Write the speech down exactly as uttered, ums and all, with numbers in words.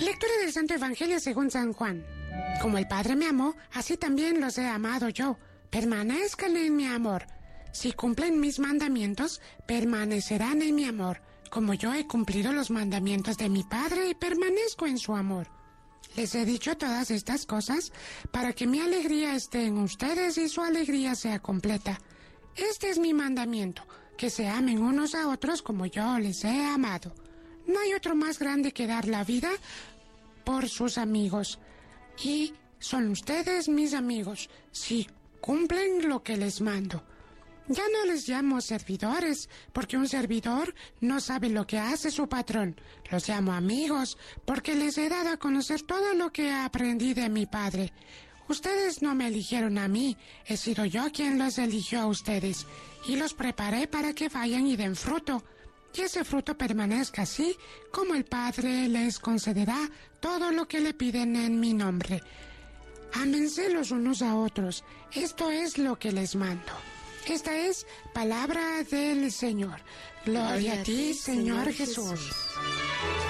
Lectura del Santo Evangelio según San Juan. Como el Padre me amó, así también los he amado yo. Permanezcan en mi amor. Si cumplen mis mandamientos, permanecerán en mi amor, como yo he cumplido los mandamientos de mi Padre y permanezco en su amor. Les he dicho todas estas cosas para que mi alegría esté en ustedes y su alegría sea completa. Este es mi mandamiento, que se amen unos a otros como yo les he amado. No hay otro más grande que dar la vida por sus amigos. Y son ustedes mis amigos, si cumplen lo que les mando. Ya no les llamo servidores, porque un servidor no sabe lo que hace su patrón. Los llamo amigos, porque les he dado a conocer todo lo que aprendí de mi padre. Ustedes no me eligieron a mí, he sido yo quien los eligió a ustedes, y los preparé para que vayan y den fruto, y ese fruto permanezca así, como el Padre les concederá todo lo que le piden en mi nombre. Ámense los unos a otros, esto es lo que les mando. Esta es palabra del Señor. Gloria a ti, Señor Jesús.